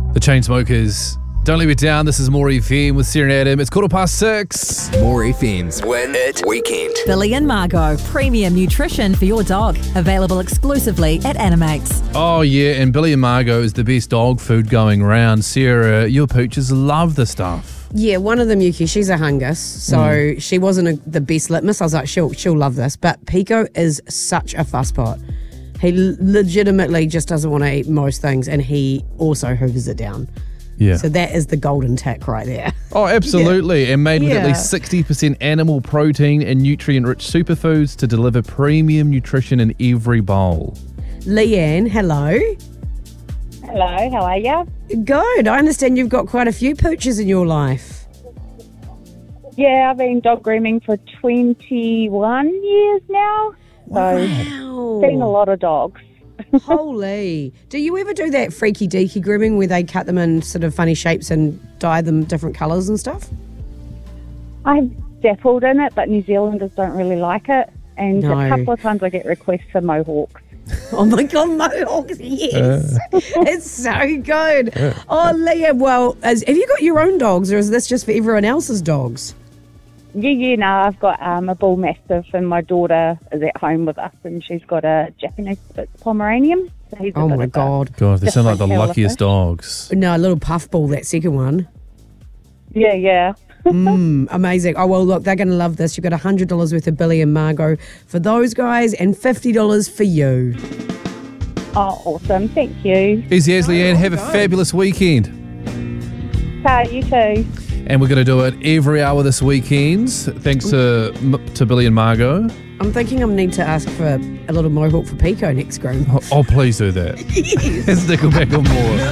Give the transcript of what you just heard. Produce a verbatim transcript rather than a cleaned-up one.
The Chainsmokers. Don't leave it down. This is More F M with Sarah and Adam. It's quarter past six. More F M's Win It Weekend. Billy and Margot, premium nutrition for your dog. Available exclusively at Animates. Oh, yeah, and Billy and Margot is the best dog food going round. Sarah, your pooches love the stuff. Yeah, one of them, Yuki, she's a Hungus, so mm. she wasn't a, the best litmus. I was like, she'll, she'll love this. But Pico is such a fusspot. He legitimately just doesn't want to eat most things, and he also hoovers it down. Yeah. So that is the golden tick right there. Oh, absolutely. Yeah. And made with yeah. at least sixty percent animal protein and nutrient-rich superfoods to deliver premium nutrition in every bowl. Leanne, hello. Hello, how are you? Good. I understand you've got quite a few pooches in your life. Yeah, I've been dog grooming for twenty-one years now. So wow. seen a lot of dogs. Holy. Do you ever do that freaky deaky grooming where they cut them in sort of funny shapes and dye them different colours and stuff? I've dabbled in it, but New Zealanders don't really like it. And No. a couple of times I get requests for mohawks. Oh my God, mohawks, yes. Uh. It's so good. Uh. Oh, Leah, well, as, have you got your own dogs or is this just for everyone else's dogs? Yeah, yeah, no, I've got um, a bull mastiff and my daughter is at home with us and she's got a Japanese Spitz Pomeranian. So he's a oh bit my of God. A God, they sound like the different luckiest dogs. No, a little puffball, that second one. Yeah, yeah. mm, amazing. Oh, well, look, they're going to love this. You've got one hundred dollars worth of Billy and Margot for those guys and fifty dollars for you. Oh, awesome. Thank you. Easy as, Leanne. Have a go. fabulous weekend. Okay, you too. And we're going to do it every hour this weekend. Thanks to to Billy and Margot. I'm thinking I need to ask for a little mohawk for Pico next groom. Oh, oh please do that. Yes. Let's nickel back on more.